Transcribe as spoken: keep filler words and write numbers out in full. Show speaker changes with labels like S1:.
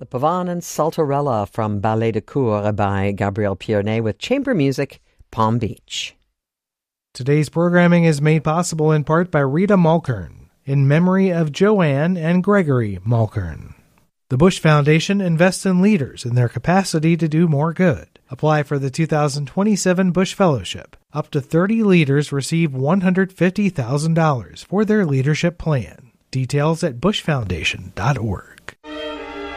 S1: The Pavane and Saltarella from Ballet de Cour by Gabrielle Piernet with chamber music, Palm Beach.
S2: Today's programming is made possible in part by Rita Mulkern, in memory of Joanne and Gregory Mulkern. The Bush Foundation invests in leaders in their capacity to do more good. Apply for the two thousand twenty-seven Bush Fellowship. Up to thirty leaders receive one hundred fifty thousand dollars for their leadership plan. Details at bush foundation dot org.